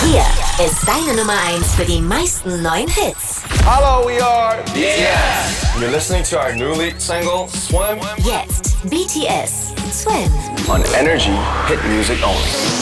Hier ist deine Nummer 1 für die meisten neuen Hits. Hello, we are BTS. You're listening to our new lead single, Swim. Jetzt BTS, Swim. On Energy, hit music only.